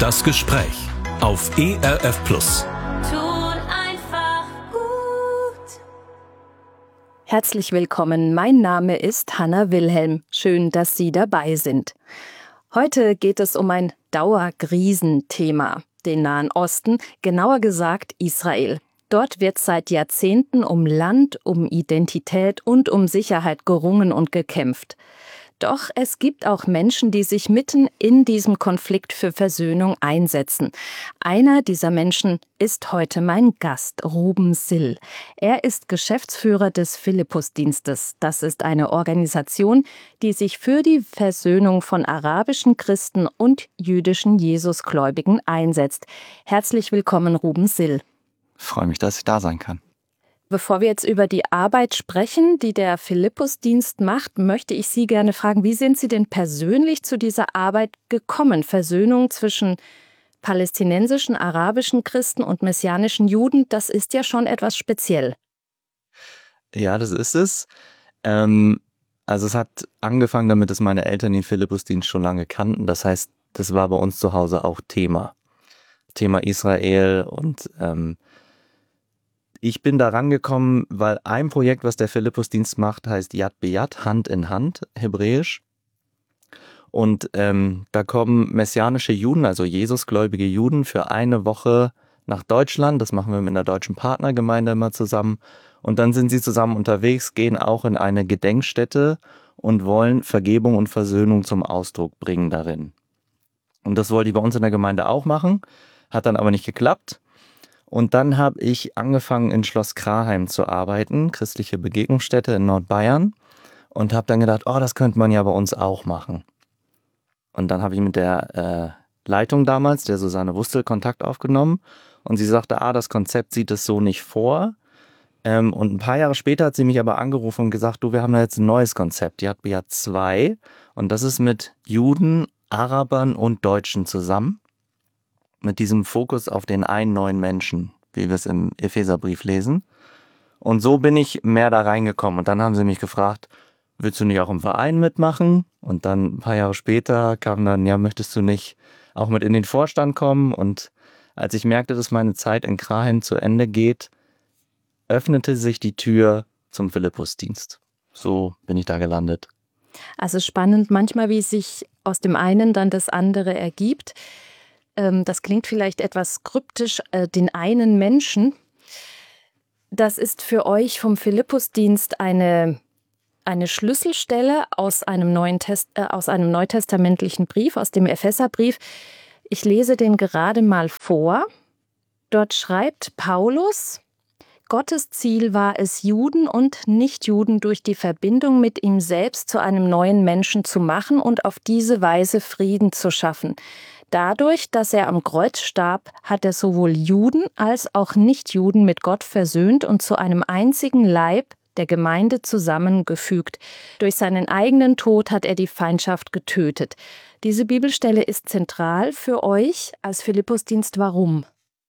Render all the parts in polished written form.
Das Gespräch auf ERF Plus. Tut einfach gut. Herzlich willkommen, mein Name ist Hanna Wilhelm. Schön, dass Sie dabei sind. Heute geht es um ein Dauerkrisenthema, den Nahen Osten, genauer gesagt Israel. Dort wird seit Jahrzehnten um Land, um Identität und um Sicherheit gerungen und gekämpft. Doch es gibt auch Menschen, die sich mitten in diesem Konflikt für Versöhnung einsetzen. Einer dieser Menschen ist heute mein Gast, Ruben Sill. Er ist Geschäftsführer des Philippusdienstes. Das ist eine Organisation, die sich für die Versöhnung von arabischen Christen und jüdischen Jesusgläubigen einsetzt. Herzlich willkommen, Ruben Sill. Ich freue mich, dass ich da sein kann. Bevor wir jetzt über die Arbeit sprechen, die der Philippusdienst macht, möchte ich Sie gerne fragen, wie sind Sie denn persönlich zu dieser Arbeit gekommen? Versöhnung zwischen palästinensischen, arabischen Christen und messianischen Juden, das ist ja schon etwas speziell. Ja, das ist es. Also es hat angefangen damit, dass meine Eltern den Philippusdienst schon lange kannten. Das heißt, das war bei uns zu Hause auch Thema. Thema Israel und ich bin da rangekommen, weil ein Projekt, was der Philippusdienst macht, heißt Yad B'Yad, Hand in Hand, hebräisch. Und da kommen messianische Juden, also Jesusgläubige Juden, für eine Woche nach Deutschland. Das machen wir mit einer deutschen Partnergemeinde immer zusammen. Und dann sind sie zusammen unterwegs, gehen auch in eine Gedenkstätte und wollen Vergebung und Versöhnung zum Ausdruck bringen darin. Und das wollte ich bei uns in der Gemeinde auch machen, hat dann aber nicht geklappt. Und dann habe ich angefangen, in Schloss Kraheim zu arbeiten, christliche Begegnungsstätte in Nordbayern. Und habe dann gedacht, das könnte man ja bei uns auch machen. Und dann habe ich mit der Leitung damals, der Susanne Wustel, Kontakt aufgenommen. Und sie sagte, das Konzept sieht es so nicht vor. Und ein paar Jahre später hat sie mich aber angerufen und gesagt, wir haben da jetzt ein neues Konzept, Yad B'Yad 2. Und das ist mit Juden, Arabern und Deutschen zusammen. Mit diesem Fokus auf den einen neuen Menschen, wie wir es im Epheserbrief lesen. Und so bin ich mehr da reingekommen. Und dann haben sie mich gefragt, willst du nicht auch im Verein mitmachen? Und dann ein paar Jahre später kam dann, möchtest du nicht auch mit in den Vorstand kommen? Und als ich merkte, dass meine Zeit in Kraheim zu Ende geht, öffnete sich die Tür zum Philippusdienst. So bin ich da gelandet. Also spannend manchmal, wie sich aus dem einen dann das andere ergibt. Das klingt vielleicht etwas kryptisch, den einen Menschen. Das ist für euch vom Philippusdienst eine Schlüsselstelle aus einem neutestamentlichen Brief, aus dem Epheserbrief. Ich lese den gerade mal vor. Dort schreibt Paulus: Gottes Ziel war es, Juden und Nichtjuden durch die Verbindung mit ihm selbst zu einem neuen Menschen zu machen und auf diese Weise Frieden zu schaffen. Dadurch, dass er am Kreuz starb, hat er sowohl Juden als auch Nichtjuden mit Gott versöhnt und zu einem einzigen Leib, der Gemeinde, zusammengefügt. Durch seinen eigenen Tod hat er die Feindschaft getötet. Diese Bibelstelle ist zentral für euch als Philippusdienst. Warum?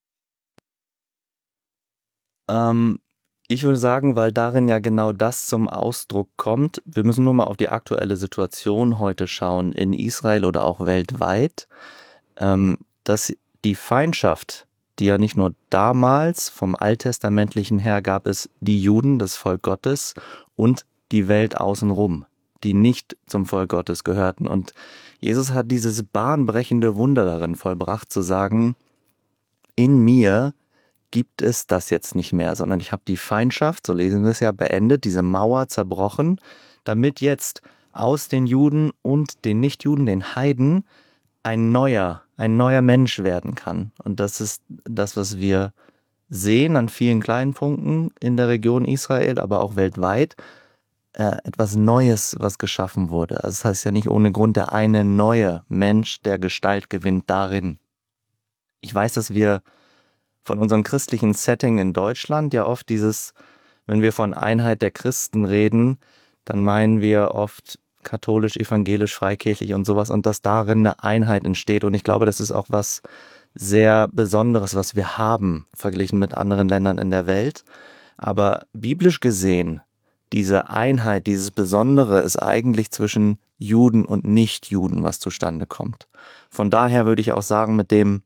Ich würde sagen, weil darin ja genau das zum Ausdruck kommt. Wir müssen nur mal auf die aktuelle Situation heute schauen, in Israel oder auch weltweit. Dass die Feindschaft, die ja nicht nur damals vom Alttestamentlichen her gab es die Juden, das Volk Gottes, und die Welt außenrum, die nicht zum Volk Gottes gehörten. Und Jesus hat dieses bahnbrechende Wunder darin vollbracht, zu sagen, in mir gibt es das jetzt nicht mehr, sondern ich habe die Feindschaft, so lesen wir es ja, beendet, diese Mauer zerbrochen, damit jetzt aus den Juden und den Nichtjuden, den Heiden, ein neuer Mensch werden kann. Und das ist das, was wir sehen an vielen kleinen Punkten in der Region Israel, aber auch weltweit. Etwas Neues, was geschaffen wurde. Also das heißt ja nicht ohne Grund der eine neue Mensch, der Gestalt gewinnt darin. Ich weiß, dass wir von unserem christlichen Setting in Deutschland ja oft wenn wir von Einheit der Christen reden, dann meinen wir oft katholisch, evangelisch, freikirchlich und sowas, und dass darin eine Einheit entsteht. Und ich glaube, das ist auch was sehr Besonderes, was wir haben, verglichen mit anderen Ländern in der Welt. Aber biblisch gesehen, diese Einheit, dieses Besondere ist eigentlich zwischen Juden und Nichtjuden, was zustande kommt. Von daher würde ich auch sagen, mit dem,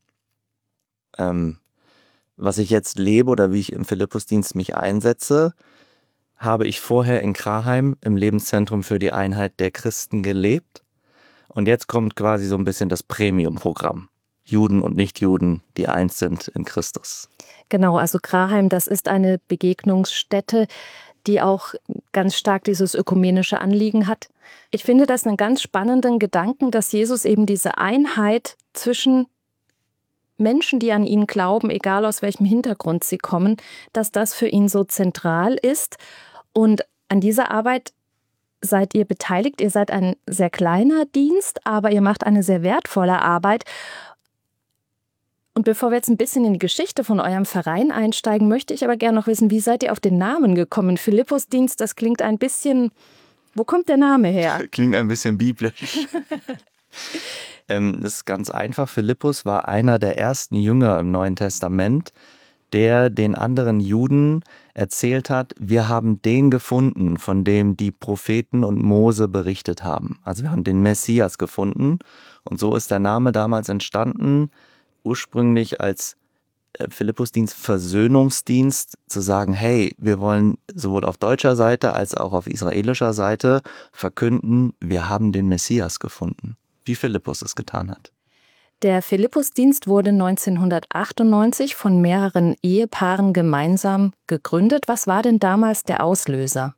was ich jetzt lebe oder wie ich im Philippusdienst mich einsetze, habe ich vorher in Kraheim im Lebenszentrum für die Einheit der Christen gelebt. Und jetzt kommt quasi so ein bisschen das Premium-Programm. Juden und Nichtjuden, die eins sind in Christus. Genau, also Kraheim, das ist eine Begegnungsstätte, die auch ganz stark dieses ökumenische Anliegen hat. Ich finde das einen ganz spannenden Gedanken, dass Jesus eben diese Einheit zwischen Menschen, die an ihn glauben, egal aus welchem Hintergrund sie kommen, dass das für ihn so zentral ist. Und an dieser Arbeit seid ihr beteiligt. Ihr seid ein sehr kleiner Dienst, aber ihr macht eine sehr wertvolle Arbeit. Und bevor wir jetzt ein bisschen in die Geschichte von eurem Verein einsteigen, möchte ich aber gerne noch wissen, wie seid ihr auf den Namen gekommen? Philippusdienst, das klingt ein bisschen... Wo kommt der Name her? Klingt ein bisschen biblisch. Das ist ganz einfach. Philippus war einer der ersten Jünger im Neuen Testament, der den anderen Juden erzählt hat, wir haben den gefunden, von dem die Propheten und Mose berichtet haben. Also wir haben den Messias gefunden. Und so ist der Name damals entstanden, ursprünglich als Philippusdienst, Versöhnungsdienst, zu sagen, hey, wir wollen sowohl auf deutscher Seite als auch auf israelischer Seite verkünden, wir haben den Messias gefunden, wie Philippus es getan hat. Der Philippusdienst wurde 1998 von mehreren Ehepaaren gemeinsam gegründet. Was war denn damals der Auslöser?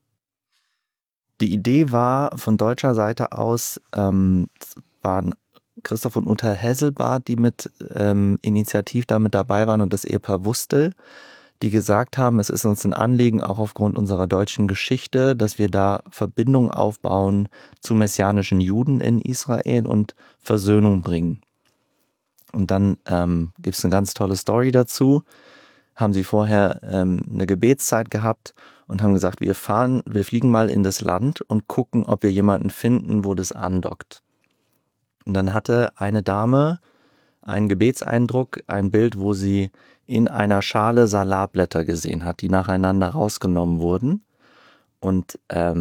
Die Idee war von deutscher Seite aus, waren Christoph und Uta Hesselbart, die mit initiativ damit dabei waren, und das Ehepaar Wustel, die gesagt haben, es ist uns ein Anliegen, auch aufgrund unserer deutschen Geschichte, dass wir da Verbindung aufbauen zu messianischen Juden in Israel und Versöhnung bringen. Und dann gibt es eine ganz tolle Story dazu. Haben sie vorher eine Gebetszeit gehabt und haben gesagt, wir fliegen mal in das Land und gucken, ob wir jemanden finden, wo das andockt. Und dann hatte eine Dame einen Gebetseindruck, ein Bild, wo sie in einer Schale Salatblätter gesehen hat, die nacheinander rausgenommen wurden. Und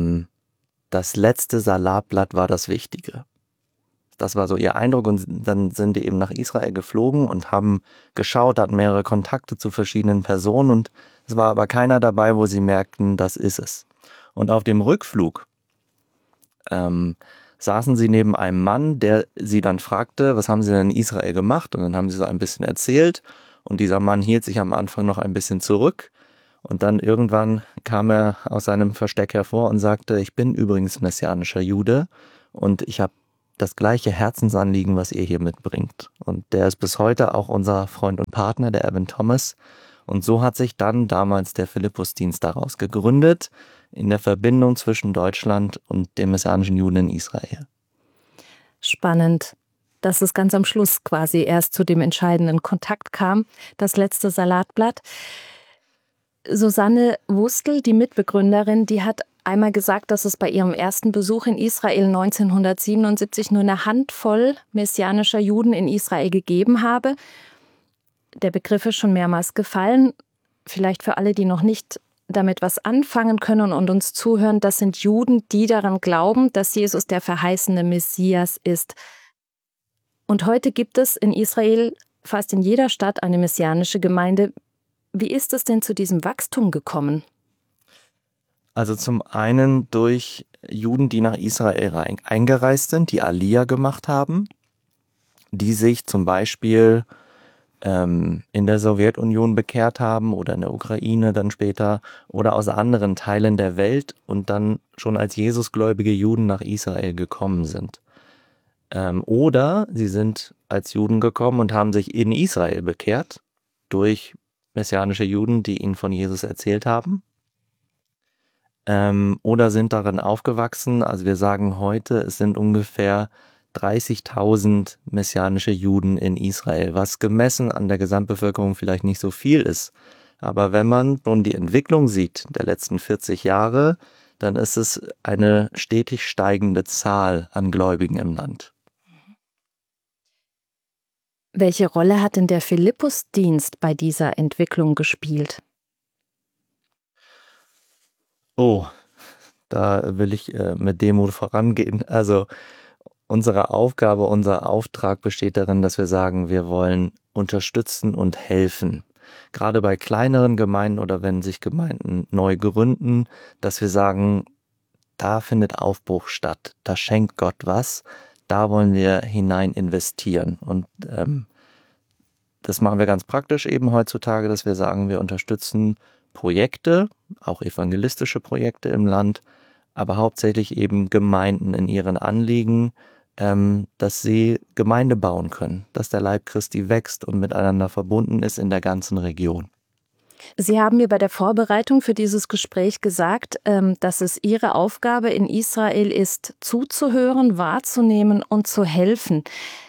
das letzte Salatblatt war das Wichtige. Das war so ihr Eindruck, und dann sind die eben nach Israel geflogen und haben geschaut, hatten mehrere Kontakte zu verschiedenen Personen, und es war aber keiner dabei, wo sie merkten, das ist es. Und auf dem Rückflug saßen sie neben einem Mann, der sie dann fragte, was haben sie denn in Israel gemacht? Und dann haben sie so ein bisschen erzählt, und dieser Mann hielt sich am Anfang noch ein bisschen zurück, und dann irgendwann kam er aus seinem Versteck hervor und sagte, ich bin übrigens messianischer Jude und ich habe das gleiche Herzensanliegen, was ihr hier mitbringt. Und der ist bis heute auch unser Freund und Partner, der Evan Thomas. Und so hat sich dann damals der Philippusdienst daraus gegründet, in der Verbindung zwischen Deutschland und den messianischen Juden in Israel. Spannend, dass es ganz am Schluss quasi erst zu dem entscheidenden Kontakt kam, das letzte Salatblatt. Susanne Wustel, die Mitbegründerin, die hat einmal gesagt, dass es bei ihrem ersten Besuch in Israel 1977 nur eine Handvoll messianischer Juden in Israel gegeben habe. Der Begriff ist schon mehrmals gefallen. Vielleicht für alle, die noch nicht damit was anfangen können und uns zuhören, das sind Juden, die daran glauben, dass Jesus der verheißene Messias ist. Und heute gibt es in Israel fast in jeder Stadt eine messianische Gemeinde. Wie ist es denn zu diesem Wachstum gekommen? Also zum einen durch Juden, die nach Israel eingereist sind, die Aliyah gemacht haben, die sich zum Beispiel in der Sowjetunion bekehrt haben oder in der Ukraine dann später oder aus anderen Teilen der Welt und dann schon als Jesusgläubige Juden nach Israel gekommen sind. Oder sie sind als Juden gekommen und haben sich in Israel bekehrt durch messianische Juden, die ihnen von Jesus erzählt haben. Oder sind darin aufgewachsen. Also wir sagen heute, es sind ungefähr 30.000 messianische Juden in Israel, was gemessen an der Gesamtbevölkerung vielleicht nicht so viel ist. Aber wenn man nun die Entwicklung sieht der letzten 40 Jahre, dann ist es eine stetig steigende Zahl an Gläubigen im Land. Welche Rolle hat denn der Philippusdienst bei dieser Entwicklung gespielt? Oh, Da will ich mit Demut vorangehen. Also unsere Aufgabe, unser Auftrag besteht darin, dass wir sagen, wir wollen unterstützen und helfen. Gerade bei kleineren Gemeinden oder wenn sich Gemeinden neu gründen, dass wir sagen, da findet Aufbruch statt, da schenkt Gott was, da wollen wir hinein investieren. Und das machen wir ganz praktisch eben heutzutage, dass wir sagen, wir unterstützen Projekte, auch evangelistische Projekte im Land, aber hauptsächlich eben Gemeinden in ihren Anliegen, dass sie Gemeinde bauen können, dass der Leib Christi wächst und miteinander verbunden ist in der ganzen Region. Sie haben mir bei der Vorbereitung für dieses Gespräch gesagt, dass es Ihre Aufgabe in Israel ist, zuzuhören, wahrzunehmen und zu helfen.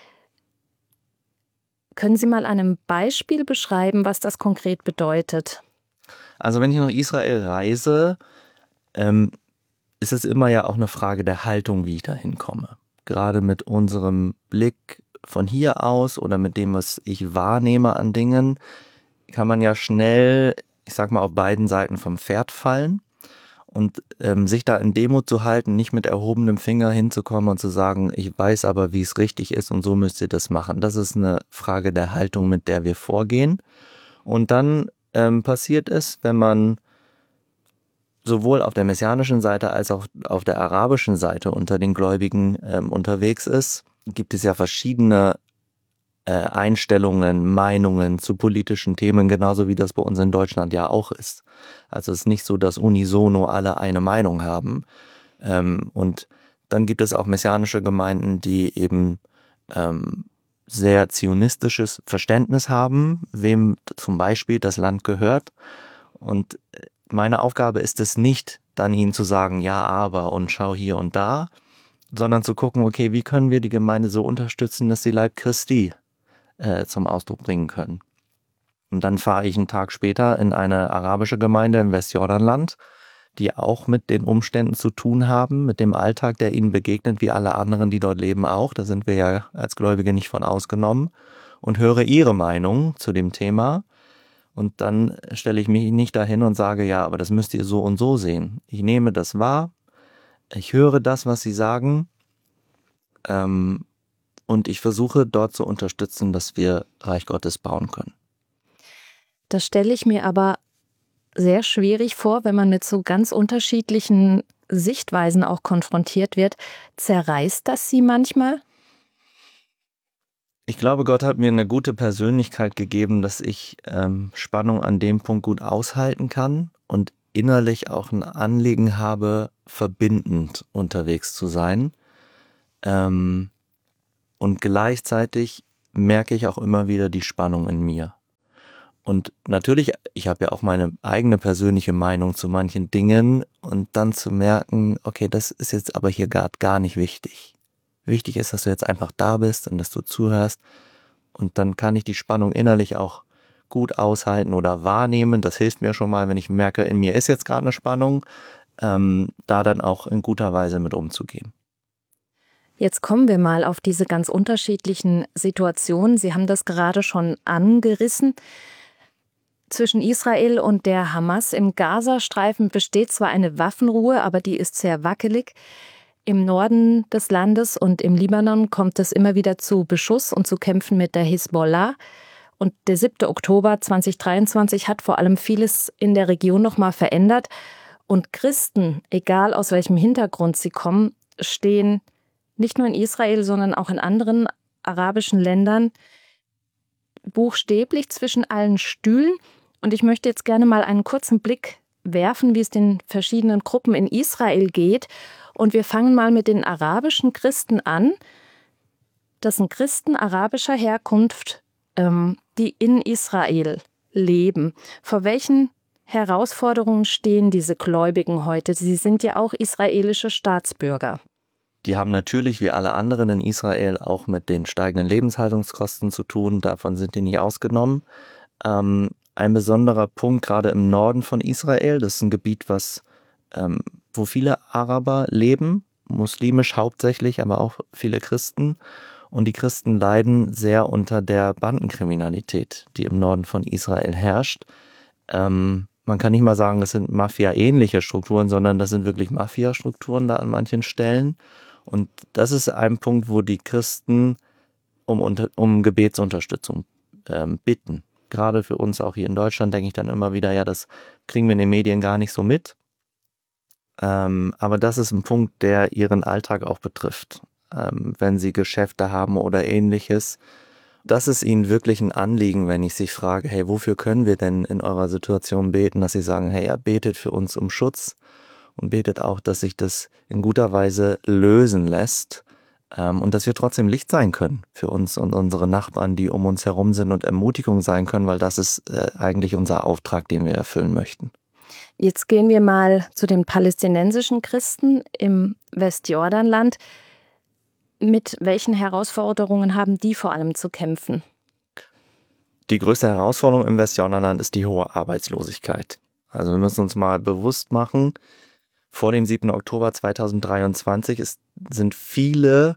Können Sie mal an einem Beispiel beschreiben, was das konkret bedeutet? Also wenn ich nach Israel reise, ist es immer ja auch eine Frage der Haltung, wie ich da hinkomme. Gerade mit unserem Blick von hier aus oder mit dem, was ich wahrnehme an Dingen, kann man ja schnell, ich sag mal, auf beiden Seiten vom Pferd fallen und sich da in Demut zu halten, nicht mit erhobenem Finger hinzukommen und zu sagen, ich weiß aber, wie es richtig ist und so müsst ihr das machen. Das ist eine Frage der Haltung, mit der wir vorgehen. Und dann passiert es, wenn man sowohl auf der messianischen Seite als auch auf der arabischen Seite unter den Gläubigen unterwegs ist, gibt es ja verschiedene Einstellungen, Meinungen zu politischen Themen, genauso wie das bei uns in Deutschland ja auch ist. Also es ist nicht so, dass unisono alle eine Meinung haben. Und dann gibt es auch messianische Gemeinden, die eben sehr zionistisches Verständnis haben, wem zum Beispiel das Land gehört. Und meine Aufgabe ist es nicht, dann ihnen zu sagen, ja, aber und schau hier und da, sondern zu gucken, okay, wie können wir die Gemeinde so unterstützen, dass sie Leib Christi zum Ausdruck bringen können. Und dann fahre ich einen Tag später in eine arabische Gemeinde im Westjordanland, die auch mit den Umständen zu tun haben, mit dem Alltag, der ihnen begegnet, wie alle anderen, die dort leben auch. Da sind wir ja als Gläubige nicht von ausgenommen. Und höre ihre Meinung zu dem Thema. Und dann stelle ich mich nicht dahin und sage, ja, aber das müsst ihr so und so sehen. Ich nehme das wahr, ich höre das, was sie sagen, und ich versuche dort zu unterstützen, dass wir Reich Gottes bauen können. Das stelle ich mir aber sehr schwierig vor, wenn man mit so ganz unterschiedlichen Sichtweisen auch konfrontiert wird. Zerreißt das Sie manchmal? Ich glaube, Gott hat mir eine gute Persönlichkeit gegeben, dass ich Spannung an dem Punkt gut aushalten kann und innerlich auch ein Anliegen habe, verbindend unterwegs zu sein. Und gleichzeitig merke ich auch immer wieder die Spannung in mir. Und natürlich, ich habe ja auch meine eigene persönliche Meinung zu manchen Dingen und dann zu merken, okay, das ist jetzt aber hier gar nicht wichtig. Wichtig ist, dass du jetzt einfach da bist und dass du zuhörst und dann kann ich die Spannung innerlich auch gut aushalten oder wahrnehmen. Das hilft mir schon mal, wenn ich merke, in mir ist jetzt gerade eine Spannung, da dann auch in guter Weise mit umzugehen. Jetzt kommen wir mal auf diese ganz unterschiedlichen Situationen. Sie haben das gerade schon angerissen. Zwischen Israel und der Hamas im Gazastreifen besteht zwar eine Waffenruhe, aber die ist sehr wackelig. Im Norden des Landes und im Libanon kommt es immer wieder zu Beschuss und zu Kämpfen mit der Hisbollah. Und der 7. Oktober 2023 hat vor allem vieles in der Region nochmal verändert. Und Christen, egal aus welchem Hintergrund sie kommen, stehen nicht nur in Israel, sondern auch in anderen arabischen Ländern buchstäblich zwischen allen Stühlen. Und ich möchte jetzt gerne mal einen kurzen Blick werfen, wie es den verschiedenen Gruppen in Israel geht. Und wir fangen mal mit den arabischen Christen an. Das sind Christen arabischer Herkunft, die in Israel leben. Vor welchen Herausforderungen stehen diese Gläubigen heute? Sie sind ja auch israelische Staatsbürger. Die haben natürlich wie alle anderen in Israel auch mit den steigenden Lebenshaltungskosten zu tun. Davon sind die nicht ausgenommen. Ein besonderer Punkt gerade im Norden von Israel, das ist ein Gebiet, wo viele Araber leben, muslimisch hauptsächlich, aber auch viele Christen. Und die Christen leiden sehr unter der Bandenkriminalität, die im Norden von Israel herrscht. man kann nicht mal sagen, das sind Mafia-ähnliche Strukturen, sondern das sind wirklich Mafia-Strukturen da an manchen Stellen. Und das ist ein Punkt, wo die Christen um Gebetsunterstützung bitten. Gerade für uns auch hier in Deutschland denke ich dann immer wieder, ja, das kriegen wir in den Medien gar nicht so mit. Aber das ist ein Punkt, der ihren Alltag auch betrifft. Wenn sie Geschäfte haben oder ähnliches. Das ist ihnen wirklich ein Anliegen, wenn ich sie frage, hey, wofür können wir denn in eurer Situation beten, dass sie sagen, hey, ja, betet für uns um Schutz und betet auch, dass sich das in guter Weise lösen lässt und dass wir trotzdem Licht sein können für uns und unsere Nachbarn, die um uns herum sind und Ermutigung sein können, weil das ist eigentlich unser Auftrag, den wir erfüllen möchten. Jetzt gehen wir mal zu den palästinensischen Christen im Westjordanland. Mit welchen Herausforderungen haben die vor allem zu kämpfen? Die größte Herausforderung im Westjordanland ist die hohe Arbeitslosigkeit. Also wir müssen uns mal bewusst machen, vor dem 7. Oktober 2023 sind viele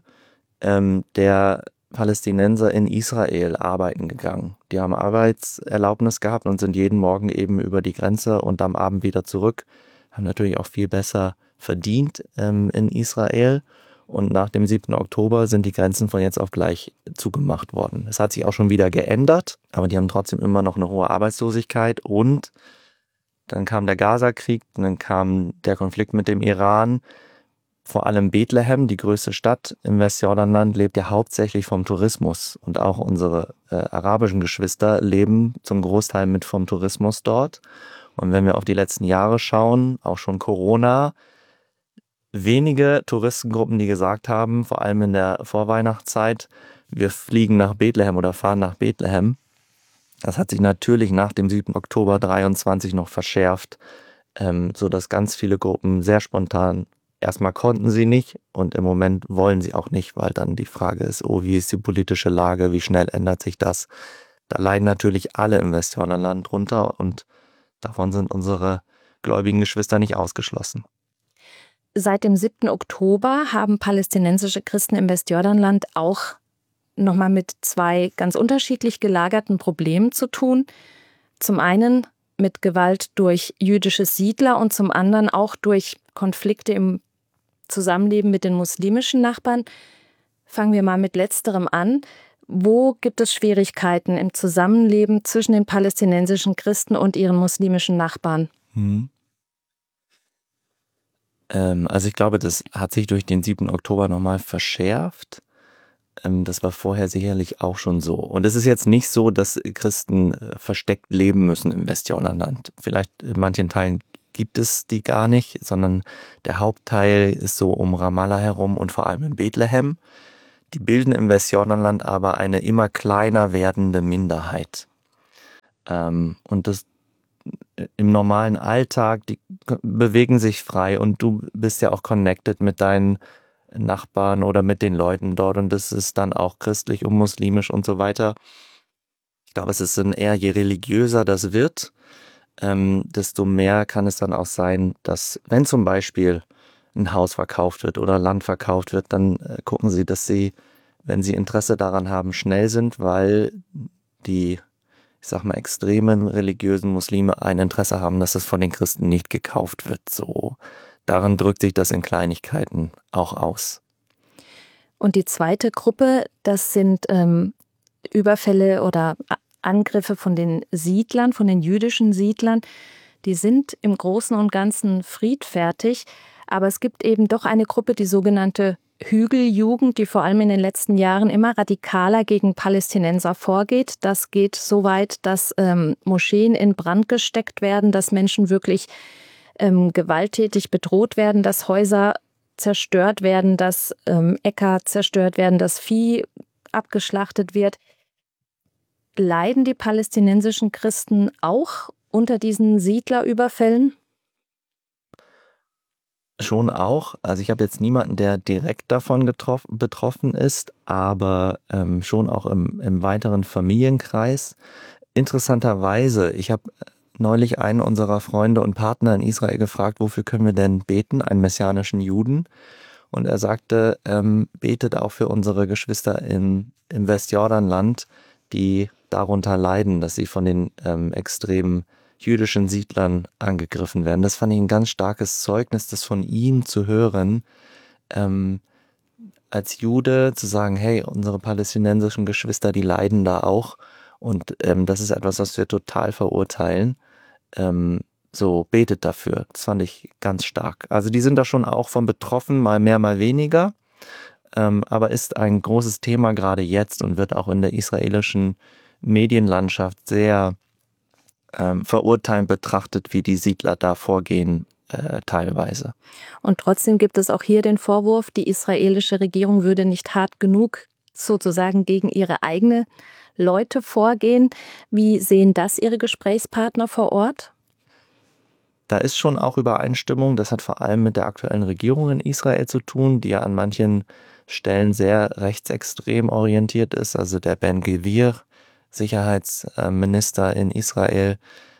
der Palästinenser in Israel arbeiten gegangen. Die haben Arbeitserlaubnis gehabt und sind jeden Morgen eben über die Grenze und am Abend wieder zurück. Haben natürlich auch viel besser verdient in Israel. Und nach dem 7. Oktober sind die Grenzen von jetzt auf gleich zugemacht worden. Es hat sich auch schon wieder geändert, aber die haben trotzdem immer noch eine hohe Arbeitslosigkeit. Und dann kam der Gaza-Krieg, dann kam der Konflikt mit dem Iran. Vor allem Bethlehem, die größte Stadt im Westjordanland, lebt ja hauptsächlich vom Tourismus. Und auch unsere arabischen Geschwister leben zum Großteil mit vom Tourismus dort. Und wenn wir auf die letzten Jahre schauen, auch schon Corona, wenige Touristengruppen, die gesagt haben, vor allem in der Vorweihnachtszeit, wir fliegen nach Bethlehem oder fahren nach Bethlehem. Das hat sich natürlich nach dem 7. Oktober 23 noch verschärft, sodass ganz viele Gruppen sehr spontan, erstmal konnten sie nicht und im Moment wollen sie auch nicht, weil dann die Frage ist, oh, wie ist die politische Lage, wie schnell ändert sich das? Da leiden natürlich alle im Westjordanland drunter und davon sind unsere gläubigen Geschwister nicht ausgeschlossen. Seit dem 7. Oktober haben palästinensische Christen im Westjordanland auch nochmal mit zwei ganz unterschiedlich gelagerten Problemen zu tun. Zum einen mit Gewalt durch jüdische Siedler und zum anderen auch durch Konflikte im Zusammenleben mit den muslimischen Nachbarn. Fangen wir mal mit letzterem an. Wo gibt es Schwierigkeiten im Zusammenleben zwischen den palästinensischen Christen und ihren muslimischen Nachbarn? Also ich glaube, das hat sich durch den 7. Oktober nochmal verschärft. Das war vorher sicherlich auch schon so. Und es ist jetzt nicht so, dass Christen versteckt leben müssen im Westjordanland. Vielleicht in manchen Teilen gibt es die gar nicht, sondern der Hauptteil ist so um Ramallah herum und vor allem in Bethlehem. Die bilden im Westjordanland aber eine immer kleiner werdende Minderheit. Und das im normalen Alltag, die bewegen sich frei und du bist ja auch connected mit deinen Nachbarn oder mit den Leuten dort und das ist dann auch christlich und muslimisch und so weiter. Ich glaube, es ist dann eher, je religiöser das wird, desto mehr kann es dann auch sein, dass wenn zum Beispiel ein Haus verkauft wird oder Land verkauft wird, dann gucken sie, dass sie, wenn sie Interesse daran haben, schnell sind, weil die, ich sag mal, extremen religiösen Muslime ein Interesse haben, dass es von den Christen nicht gekauft wird. So, daran drückt sich das in Kleinigkeiten auch aus. Und die zweite Gruppe, das sind Überfälle oder Angriffe von den Siedlern, von den jüdischen Siedlern. Die sind im Großen und Ganzen friedfertig, aber es gibt eben doch eine Gruppe, die sogenannte Hügeljugend, die vor allem in den letzten Jahren immer radikaler gegen Palästinenser vorgeht. Das geht so weit, dass Moscheen in Brand gesteckt werden, dass Menschen wirklich gewalttätig bedroht werden, dass Häuser zerstört werden, dass Äcker zerstört werden, dass Vieh abgeschlachtet wird. Leiden die palästinensischen Christen auch unter diesen Siedlerüberfällen? Schon auch. Also ich habe jetzt niemanden, der direkt davon betroffen ist, aber schon auch im weiteren Familienkreis. Interessanterweise, ich habe neulich einen unserer Freunde und Partner in Israel gefragt, wofür können wir denn beten, einen messianischen Juden? Und er sagte, betet auch für unsere Geschwister im Westjordanland, die darunter leiden, dass sie von den extremen jüdischen Siedlern angegriffen werden. Das fand ich ein ganz starkes Zeugnis, das von ihm zu hören, als Jude zu sagen, hey, unsere palästinensischen Geschwister, die leiden da auch und das ist etwas, was wir total verurteilen. So, betet dafür. Das fand ich ganz stark. Also die sind da schon auch von betroffen, mal mehr, mal weniger, aber ist ein großes Thema gerade jetzt und wird auch in der israelischen Medienlandschaft sehr verurteilend betrachtet, wie die Siedler da vorgehen teilweise. Und trotzdem gibt es auch hier den Vorwurf, die israelische Regierung würde nicht hart genug sozusagen gegen ihre eigenen Leute vorgehen. Wie sehen das Ihre Gesprächspartner vor Ort? Da ist schon auch Übereinstimmung. Das hat vor allem mit der aktuellen Regierung in Israel zu tun, die ja an manchen Stellen sehr rechtsextrem orientiert ist. Also der Ben-Gvir, Sicherheitsminister in Israel.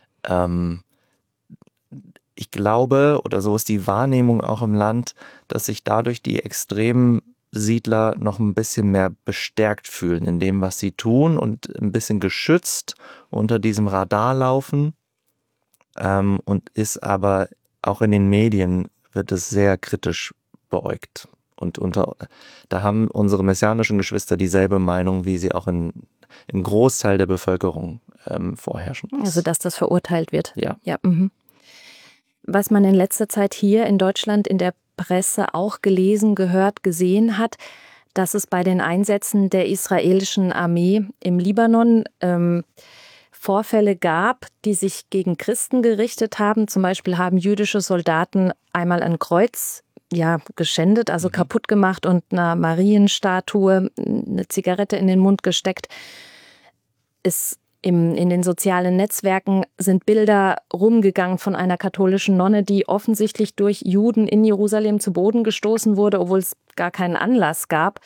Ich glaube, oder so ist die Wahrnehmung auch im Land, dass sich dadurch die extremen Siedler noch ein bisschen mehr bestärkt fühlen in dem, was sie tun und ein bisschen geschützt unter diesem Radar laufen. Und ist aber auch in den Medien wird es sehr kritisch beäugt. Und da haben unsere messianischen Geschwister dieselbe Meinung, wie sie auch im Großteil der Bevölkerung vorherrschen. Also dass das verurteilt wird. Ja. Ja. Was man in letzter Zeit hier in Deutschland in der Presse auch gelesen, gehört, gesehen hat, dass es bei den Einsätzen der israelischen Armee im Libanon Vorfälle gab, die sich gegen Christen gerichtet haben. Zum Beispiel haben jüdische Soldaten einmal ein Kreuz geschändet, also kaputt gemacht und einer Marienstatue eine Zigarette in den Mund gesteckt. In den sozialen Netzwerken sind Bilder rumgegangen von einer katholischen Nonne, die offensichtlich durch Juden in Jerusalem zu Boden gestoßen wurde, obwohl es gar keinen Anlass gab.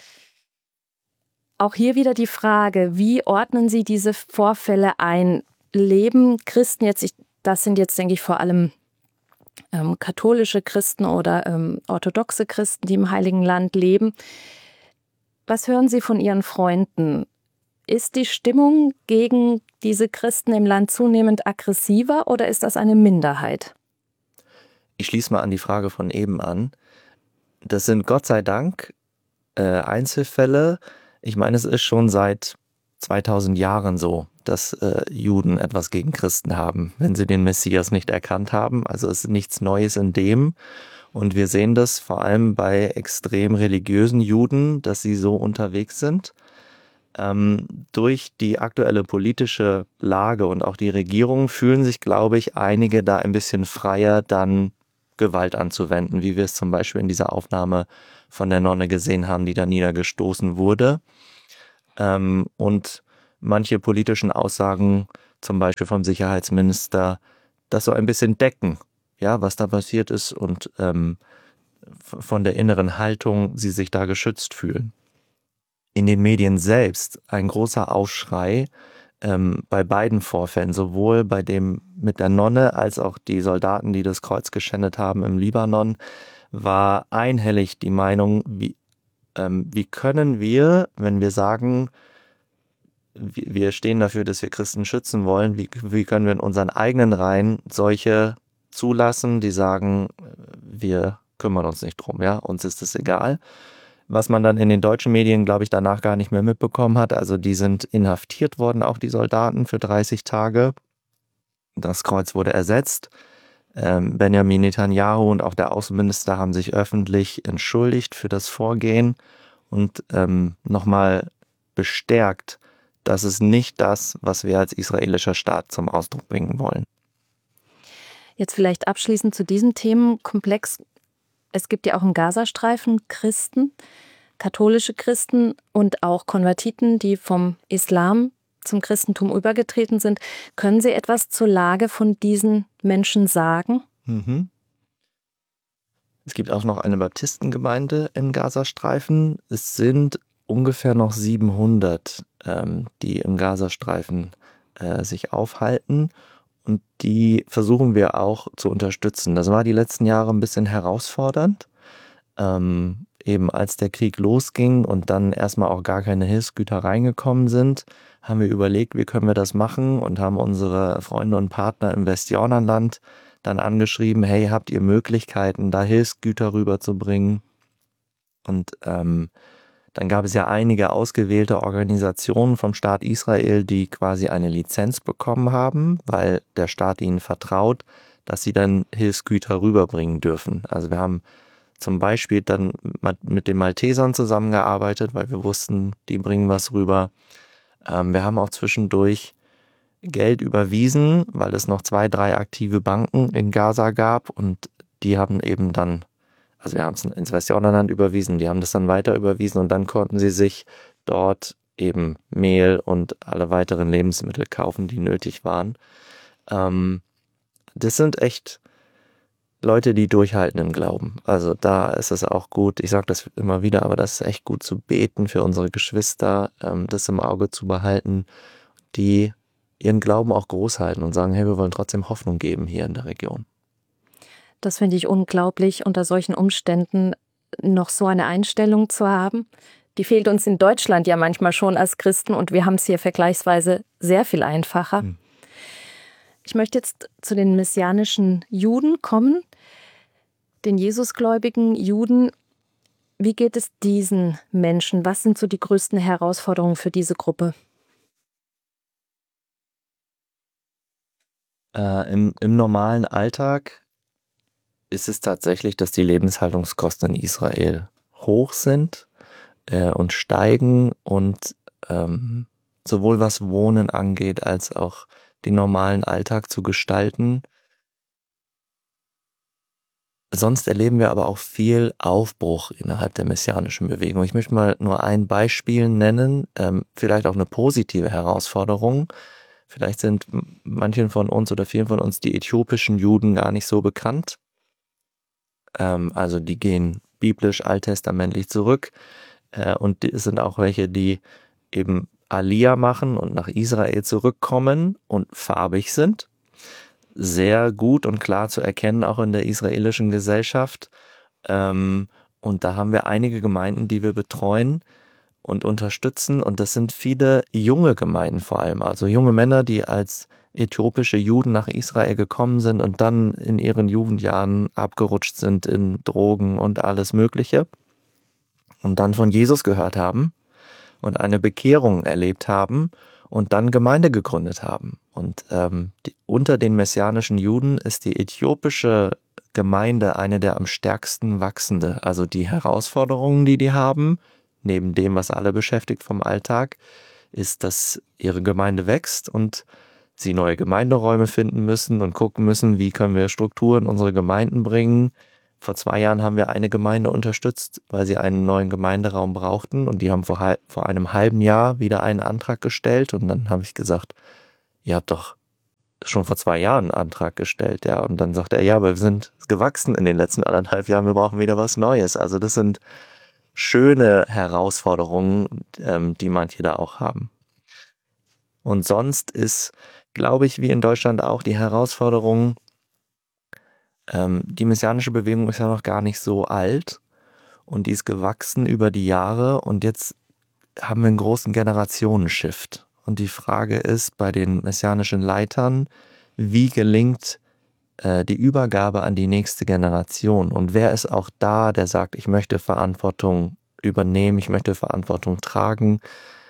Auch hier wieder die Frage, wie ordnen Sie diese Vorfälle ein? Leben Christen jetzt, das sind jetzt, denke ich, vor allem katholische Christen oder orthodoxe Christen, die im Heiligen Land leben. Was hören Sie von Ihren Freunden? Ist die Stimmung gegen diese Christen im Land zunehmend aggressiver oder ist das eine Minderheit? Ich schließe mal an die Frage von eben an. Das sind Gott sei Dank Einzelfälle. Ich meine, es ist schon seit 2000 Jahren so, dass Juden etwas gegen Christen haben, wenn sie den Messias nicht erkannt haben. Also es ist nichts Neues in dem. Und wir sehen das vor allem bei extrem religiösen Juden, dass sie so unterwegs sind. Durch die aktuelle politische Lage und auch die Regierung fühlen sich, glaube ich, einige da ein bisschen freier, dann Gewalt anzuwenden, wie wir es zum Beispiel in dieser Aufnahme von der Nonne gesehen haben, die da niedergestoßen wurde. Und manche politischen Aussagen, zum Beispiel vom Sicherheitsminister, das so ein bisschen decken, ja, was da passiert ist und von der inneren Haltung sie sich da geschützt fühlen. In den Medien selbst ein großer Aufschrei bei beiden Vorfällen, sowohl bei dem mit der Nonne als auch die Soldaten, die das Kreuz geschändet haben im Libanon, war einhellig die Meinung, wie können wir, wenn wir sagen, wir stehen dafür, dass wir Christen schützen wollen, wie können wir in unseren eigenen Reihen solche zulassen, die sagen, wir kümmern uns nicht drum, ja, uns ist es egal. Was man dann in den deutschen Medien, glaube ich, danach gar nicht mehr mitbekommen hat. Also die sind inhaftiert worden, auch die Soldaten, für 30 Tage. Das Kreuz wurde ersetzt. Benjamin Netanyahu und auch der Außenminister haben sich öffentlich entschuldigt für das Vorgehen und nochmal bestärkt, das ist nicht das, was wir als israelischer Staat zum Ausdruck bringen wollen. Jetzt vielleicht abschließend zu diesem Themenkomplex. Es gibt ja auch im Gazastreifen Christen, katholische Christen und auch Konvertiten, die vom Islam zum Christentum übergetreten sind. Können Sie etwas zur Lage von diesen Menschen sagen? Es gibt auch noch eine Baptistengemeinde im Gazastreifen. Es sind ungefähr noch 700, die im Gazastreifen sich aufhalten. Und die versuchen wir auch zu unterstützen. Das war die letzten Jahre ein bisschen herausfordernd. eben als der Krieg losging und dann erstmal auch gar keine Hilfsgüter reingekommen sind, haben wir überlegt, wie können wir das machen und haben unsere Freunde und Partner im Westjordanland dann angeschrieben, hey, habt ihr Möglichkeiten, da Hilfsgüter rüberzubringen? Und dann gab es ja einige ausgewählte Organisationen vom Staat Israel, die quasi eine Lizenz bekommen haben, weil der Staat ihnen vertraut, dass sie dann Hilfsgüter rüberbringen dürfen. Also wir haben zum Beispiel dann mit den Maltesern zusammengearbeitet, weil wir wussten, die bringen was rüber. Wir haben auch zwischendurch Geld überwiesen, weil es noch 2, 3 aktive Banken in Gaza gab und die haben eben dann, also wir haben es ins Westjordanland überwiesen, die haben das dann weiter überwiesen und dann konnten sie sich dort eben Mehl und alle weiteren Lebensmittel kaufen, die nötig waren. Das sind echt Leute, die durchhalten im Glauben. Also da ist es auch gut, ich sage das immer wieder, aber das ist echt gut zu beten für unsere Geschwister, das im Auge zu behalten, die ihren Glauben auch groß halten und sagen, hey, wir wollen trotzdem Hoffnung geben hier in der Region. Das finde ich unglaublich, unter solchen Umständen noch so eine Einstellung zu haben. Die fehlt uns in Deutschland ja manchmal schon als Christen und wir haben es hier vergleichsweise sehr viel einfacher. Ich möchte jetzt zu den messianischen Juden kommen, den Jesusgläubigen Juden. Wie geht es diesen Menschen? Was sind so die größten Herausforderungen für diese Gruppe? Im normalen Alltag ist es tatsächlich, dass die Lebenshaltungskosten in Israel hoch sind und steigen und sowohl was Wohnen angeht, als auch den normalen Alltag zu gestalten. Sonst erleben wir aber auch viel Aufbruch innerhalb der messianischen Bewegung. Ich möchte mal nur ein Beispiel nennen, vielleicht auch eine positive Herausforderung. Vielleicht sind manchen von uns oder vielen von uns die äthiopischen Juden gar nicht so bekannt. Also die gehen biblisch, alttestamentlich zurück und es sind auch welche, die eben Aliyah machen und nach Israel zurückkommen und farbig sind. Sehr gut und klar zu erkennen, auch in der israelischen Gesellschaft. Und da haben wir einige Gemeinden, die wir betreuen und unterstützen. Und das sind viele junge Gemeinden vor allem. Also junge Männer, die als äthiopische Juden nach Israel gekommen sind und dann in ihren Jugendjahren abgerutscht sind in Drogen und alles Mögliche. Und dann von Jesus gehört haben und eine Bekehrung erlebt haben und dann Gemeinde gegründet haben. Und unter den messianischen Juden ist die äthiopische Gemeinde eine der am stärksten wachsende. Also die Herausforderungen, die haben, neben dem, was alle beschäftigt vom Alltag, ist, dass ihre Gemeinde wächst und sie neue Gemeinderäume finden müssen und gucken müssen, wie können wir Strukturen in unsere Gemeinden bringen. Vor 2 Jahren haben wir eine Gemeinde unterstützt, weil sie einen neuen Gemeinderaum brauchten und die haben vor einem halben Jahr wieder einen Antrag gestellt und dann habe ich gesagt, ihr habt doch schon vor 2 Jahren einen Antrag gestellt, ja, und dann sagt er, ja, aber wir sind gewachsen in den letzten 1,5 Jahren, wir brauchen wieder was Neues. Also das sind schöne Herausforderungen, die manche da auch haben. Und sonst ist, glaube ich, wie in Deutschland auch die Herausforderung, die messianische Bewegung ist ja noch gar nicht so alt und die ist gewachsen über die Jahre und jetzt haben wir einen großen Generationenshift. Und die Frage ist bei den messianischen Leitern, wie gelingt die Übergabe an die nächste Generation? Und wer ist auch da, der sagt, ich möchte Verantwortung übernehmen, ich möchte Verantwortung tragen?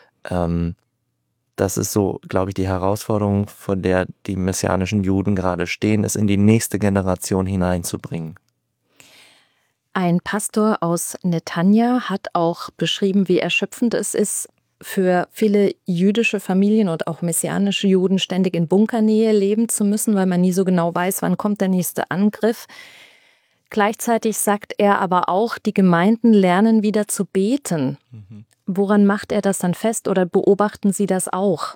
Das ist so, glaube ich, die Herausforderung, vor der die messianischen Juden gerade stehen, es in die nächste Generation hineinzubringen. Ein Pastor aus Netanya hat auch beschrieben, wie erschöpfend es ist, für viele jüdische Familien und auch messianische Juden ständig in Bunkernähe leben zu müssen, weil man nie so genau weiß, wann kommt der nächste Angriff. Gleichzeitig sagt er aber auch, die Gemeinden lernen wieder zu beten. Woran macht er das dann fest oder beobachten Sie das auch?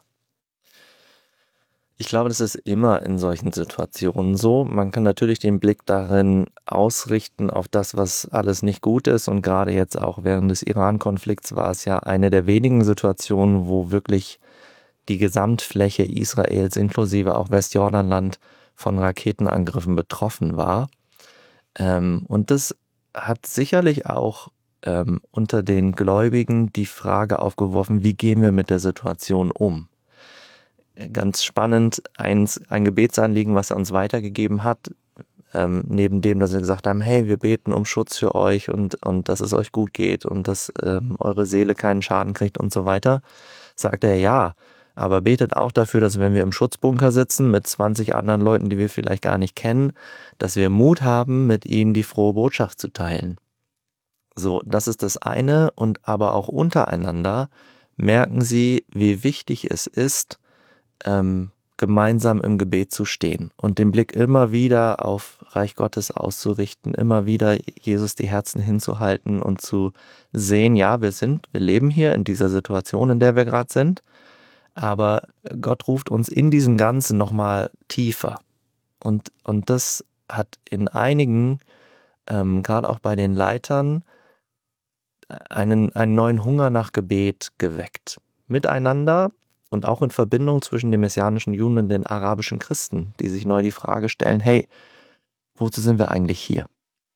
Ich glaube, das ist immer in solchen Situationen so. Man kann natürlich den Blick darin ausrichten auf das, was alles nicht gut ist. Und gerade jetzt auch während des Iran-Konflikts war es ja eine der wenigen Situationen, wo wirklich die Gesamtfläche Israels inklusive auch Westjordanland von Raketenangriffen betroffen war. Und das hat sicherlich auch unter den Gläubigen die Frage aufgeworfen, wie gehen wir mit der Situation um? Ganz spannend, ein Gebetsanliegen, was er uns weitergegeben hat, neben dem, dass wir gesagt haben, hey, wir beten um Schutz für euch und dass es euch gut geht und dass eure Seele keinen Schaden kriegt und so weiter, sagt er, ja, aber betet auch dafür, dass wenn wir im Schutzbunker sitzen mit 20 anderen Leuten, die wir vielleicht gar nicht kennen, dass wir Mut haben, mit ihnen die frohe Botschaft zu teilen. So, das ist das eine, und aber auch untereinander merken sie, wie wichtig es ist, gemeinsam im Gebet zu stehen und den Blick immer wieder auf Reich Gottes auszurichten, immer wieder Jesus die Herzen hinzuhalten und zu sehen, ja, wir leben hier in dieser Situation, in der wir gerade sind, aber Gott ruft uns in diesem Ganzen nochmal tiefer. Und das hat in einigen, gerade auch bei den Leitern, einen neuen Hunger nach Gebet geweckt. Miteinander und auch in Verbindung zwischen den messianischen Juden und den arabischen Christen, die sich neu die Frage stellen, hey, wozu sind wir eigentlich hier?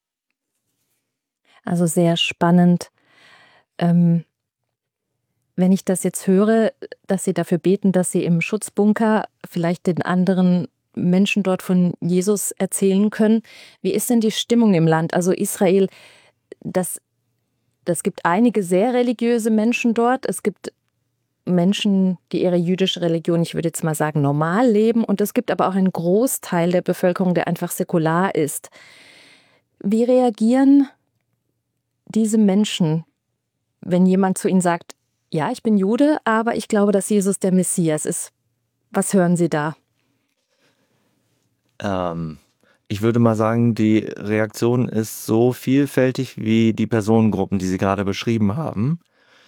Also sehr spannend. Wenn ich das jetzt höre, dass Sie dafür beten, dass Sie im Schutzbunker vielleicht den anderen Menschen dort von Jesus erzählen können. Wie ist denn die Stimmung im Land? Also Israel, das gibt einige sehr religiöse Menschen dort. Es gibt Menschen, die ihre jüdische Religion, ich würde jetzt mal sagen, normal leben. Und es gibt aber auch einen Großteil der Bevölkerung, der einfach säkular ist. Wie reagieren diese Menschen, wenn jemand zu ihnen sagt, ja, ich bin Jude, aber ich glaube, dass Jesus der Messias ist? Was hören Sie da? Ich würde mal sagen, die Reaktion ist so vielfältig wie die Personengruppen, die Sie gerade beschrieben haben.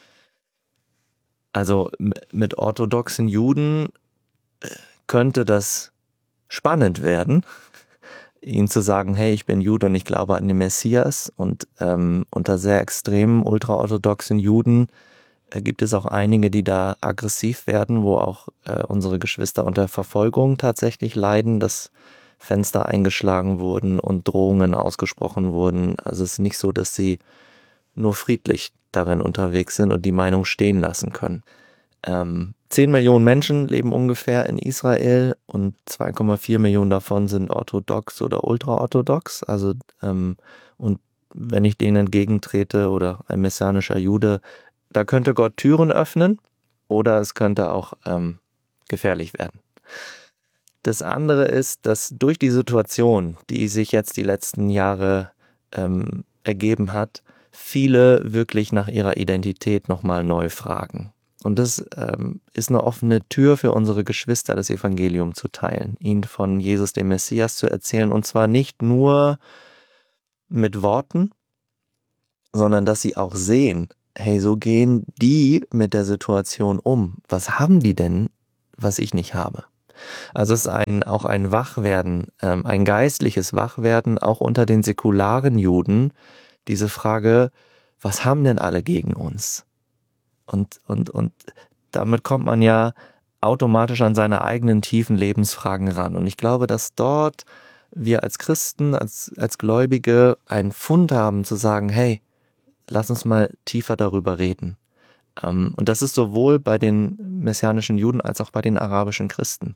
Also mit orthodoxen Juden könnte das spannend werden, ihnen zu sagen, hey, ich bin Jude und ich glaube an den Messias. Und unter sehr extremen, ultraorthodoxen Juden gibt es auch einige, die da aggressiv werden, wo auch unsere Geschwister unter Verfolgung tatsächlich leiden, dass Fenster eingeschlagen wurden und Drohungen ausgesprochen wurden. Also es ist nicht so, dass sie nur friedlich darin unterwegs sind und die Meinung stehen lassen können. 10 Millionen Menschen leben ungefähr in Israel und 2,4 Millionen davon sind orthodox oder ultraorthodox. Also und wenn ich denen entgegentrete oder ein messianischer Jude, da könnte Gott Türen öffnen oder es könnte auch gefährlich werden. Das andere ist, dass durch die Situation, die sich jetzt die letzten Jahre ergeben hat, viele wirklich nach ihrer Identität nochmal neu fragen. Und das ist eine offene Tür für unsere Geschwister, das Evangelium zu teilen, ihnen von Jesus, dem Messias, zu erzählen. Und zwar nicht nur mit Worten, sondern dass sie auch sehen, hey, so gehen die mit der Situation um. Was haben die denn, was ich nicht habe? Also es ist auch ein Wachwerden, ein geistliches Wachwerden, auch unter den säkularen Juden, diese Frage, was haben denn alle gegen uns? Und damit kommt man ja automatisch an seine eigenen tiefen Lebensfragen ran. Und ich glaube, dass dort wir als Christen, als Gläubige einen Fund haben zu sagen, hey, lass uns mal tiefer darüber reden. Und das ist sowohl bei den messianischen Juden als auch bei den arabischen Christen.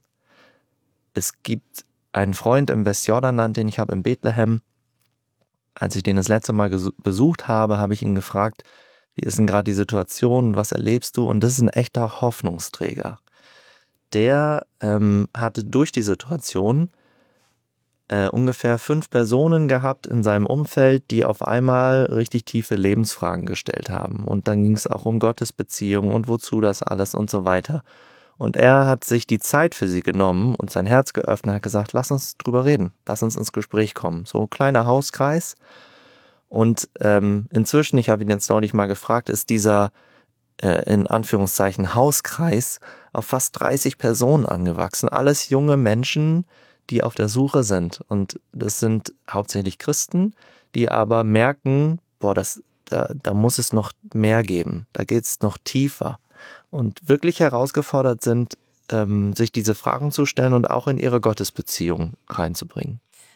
Es gibt einen Freund im Westjordanland, den ich habe in Bethlehem. Als ich den das letzte Mal besucht habe, habe ich ihn gefragt, wie ist denn gerade die Situation, was erlebst du? Und das ist ein echter Hoffnungsträger. Der hatte durch die Situation ungefähr 5 Personen gehabt in seinem Umfeld, die auf einmal richtig tiefe Lebensfragen gestellt haben. Und dann ging es auch um Gottesbeziehungen und wozu das alles und so weiter. Und er hat sich die Zeit für sie genommen und sein Herz geöffnet, hat gesagt, lass uns drüber reden, lass uns ins Gespräch kommen. So ein kleiner Hauskreis. Und inzwischen, ich habe ihn jetzt neulich mal gefragt, ist dieser in Anführungszeichen Hauskreis auf fast 30 Personen angewachsen. Alles junge Menschen, die auf der Suche sind. Und das sind hauptsächlich Christen, die aber merken, boah, da muss es noch mehr geben. Da geht es noch tiefer. Und wirklich herausgefordert sind, sich diese Fragen zu stellen und auch in ihre Gottesbeziehung reinzubringen.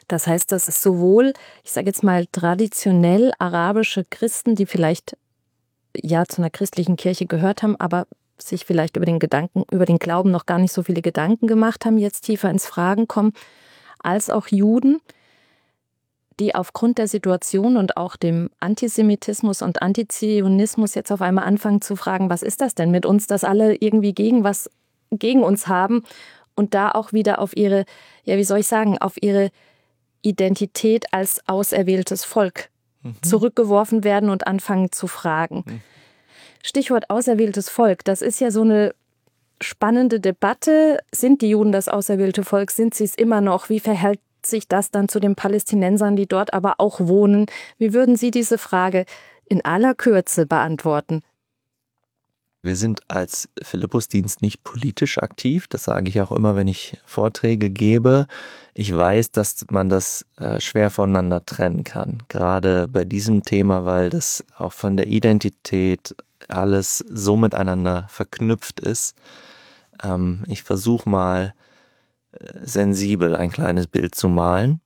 Das heißt, dass es sowohl, ich sage jetzt mal, traditionell arabische Christen, die vielleicht ja zu einer christlichen Kirche gehört haben, aber sich vielleicht über den Glauben noch gar nicht so viele Gedanken gemacht haben, jetzt tiefer ins Fragen kommen, als auch Juden, die aufgrund der Situation und auch dem Antisemitismus und Antizionismus jetzt auf einmal anfangen zu fragen, was ist das denn mit uns, dass alle irgendwie gegen uns haben und da auch wieder auf ihre, ja, wie soll ich sagen, auf ihre Identität als auserwähltes Volk zurückgeworfen werden und anfangen zu fragen. Stichwort auserwähltes Volk, das ist ja so eine spannende Debatte. Sind die Juden das auserwählte Volk? Sind sie es immer noch? Wie verhält sich das dann zu den Palästinensern, die dort aber auch wohnen? Wie würden Sie diese Frage in aller Kürze beantworten? Wir sind als Philippusdienst nicht politisch aktiv. Das sage ich auch immer, wenn ich Vorträge gebe. Ich weiß, dass man das schwer voneinander trennen kann. Gerade bei diesem Thema, weil das auch von der Identität alles so miteinander verknüpft ist. Ich versuche mal sensibel ein kleines Bild zu malen.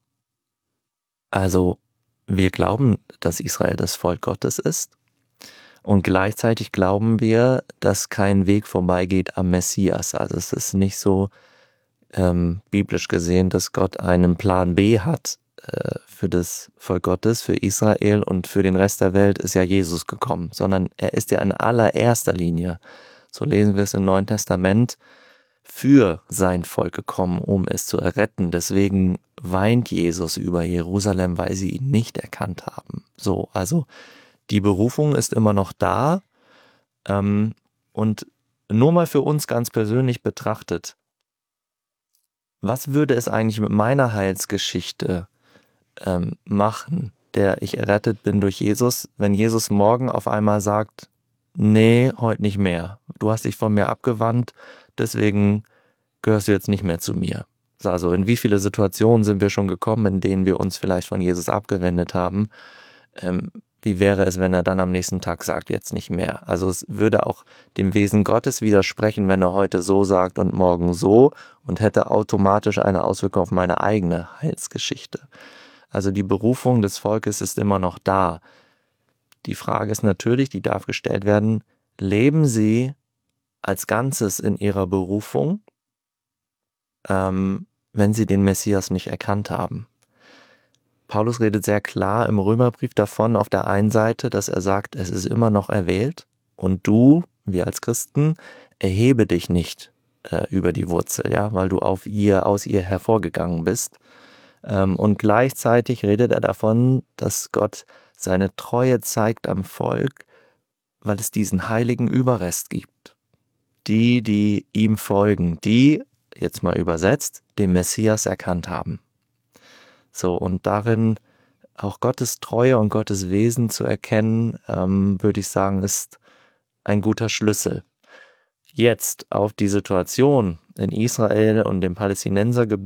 Also wir glauben, dass Israel das Volk Gottes ist. Und gleichzeitig glauben wir, dass kein Weg vorbeigeht am Messias. Also es ist nicht so biblisch gesehen, dass Gott einen Plan B hat für das Volk Gottes, für Israel, und für den Rest der Welt ist ja Jesus gekommen, sondern er ist ja in allererster Linie, so lesen wir es im Neuen Testament, für sein Volk gekommen, um es zu erretten. Deswegen weint Jesus über Jerusalem, weil sie ihn nicht erkannt haben. So, also die Berufung ist immer noch da. Und nur mal für uns ganz persönlich betrachtet, was würde es eigentlich mit meiner Heilsgeschichte machen, der ich errettet bin durch Jesus, wenn Jesus morgen auf einmal sagt, nee, heute nicht mehr. Du hast dich von mir abgewandt, deswegen gehörst du jetzt nicht mehr zu mir. Also in wie viele Situationen sind wir schon gekommen, in denen wir uns vielleicht von Jesus abgewendet haben? Wie wäre es, wenn er dann am nächsten Tag sagt, jetzt nicht mehr? Also es würde auch dem Wesen Gottes widersprechen, wenn er heute so sagt und morgen so, und hätte automatisch eine Auswirkung auf meine eigene Heilsgeschichte. Also die Berufung des Volkes ist immer noch da. Die Frage ist natürlich, die darf gestellt werden, leben sie als Ganzes in ihrer Berufung, wenn sie den Messias nicht erkannt haben? Paulus redet sehr klar im Römerbrief davon, auf der einen Seite, dass er sagt, es ist immer noch erwählt und du, wir als Christen, erhebe dich nicht über die Wurzel, ja, weil du aus ihr hervorgegangen bist. Und gleichzeitig redet er davon, dass Gott seine Treue zeigt am Volk, weil es diesen heiligen Überrest gibt. Die ihm folgen, die, jetzt mal übersetzt, den Messias erkannt haben. So, und darin auch Gottes Treue und Gottes Wesen zu erkennen, würde ich sagen, ist ein guter Schlüssel. Jetzt auf die Situation in Israel und dem Palästinensergebiet